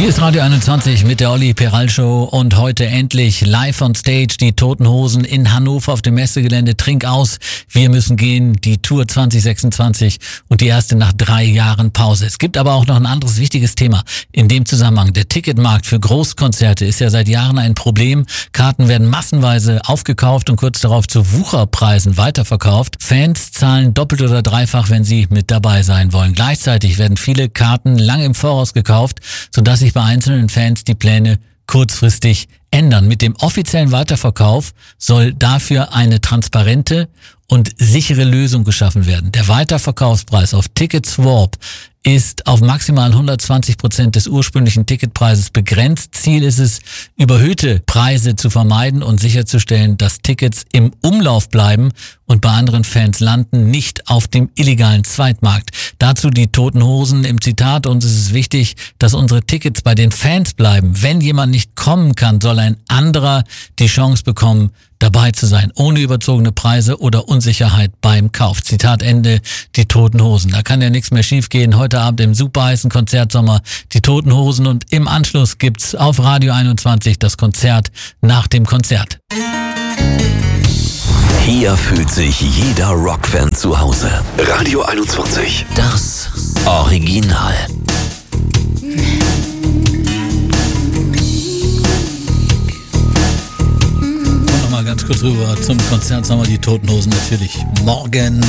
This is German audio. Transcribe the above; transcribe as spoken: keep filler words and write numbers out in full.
Hier ist Radio einundzwanzig mit der Olli Peral Show und heute endlich live on stage die Toten Hosen in Hannover auf dem Messegelände. Trink aus, wir müssen gehen, die Tour zwanzig sechsundzwanzig und die erste nach drei Jahren Pause. Es gibt aber auch noch ein anderes wichtiges Thema in dem Zusammenhang. Der Ticketmarkt für Großkonzerte ist ja seit Jahren ein Problem. Karten werden massenweise aufgekauft und kurz darauf zu Wucherpreisen weiterverkauft. Fans zahlen doppelt oder dreifach, wenn sie mit dabei sein wollen. Gleichzeitig werden viele Karten lange im Voraus gekauft, sodass sich bei einzelnen Fans die Pläne kurzfristig ändern. Mit dem offiziellen Weiterverkauf soll dafür eine transparente und sichere Lösung geschaffen werden. Der Weiterverkaufspreis auf Ticketswap ist auf maximal hundertzwanzig Prozent des ursprünglichen Ticketpreises begrenzt. Ziel ist es, überhöhte Preise zu vermeiden und sicherzustellen, dass Tickets im Umlauf bleiben und bei anderen Fans landen, nicht auf dem illegalen Zweitmarkt. Dazu die Toten Hosen im Zitat: uns ist es wichtig, dass unsere Tickets bei den Fans bleiben. Wenn jemand nicht kommen kann, soll ein anderer die Chance bekommen, dabei zu sein, ohne überzogene Preise oder Unsicherheit beim Kauf. Zitat Ende, die Toten Hosen. Da kann ja nichts mehr schiefgehen. Heute Abend im superheißen Konzertsommer die Toten Hosen und im Anschluss gibt's auf Radio einundzwanzig das Konzert nach dem Konzert. Hier fühlt sich jeder Rockfan zu Hause. Radio einundzwanzig. Das Original. Mal ganz kurz rüber zum Konzert, sagen wir die Toten Hosen natürlich morgen.